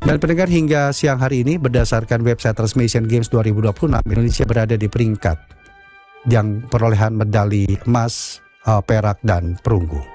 Dan pendengar, hingga siang hari ini berdasarkan website resmi Asian Games 2026, Indonesia berada di peringkat yang perolehan medali emas, perak, dan perunggu.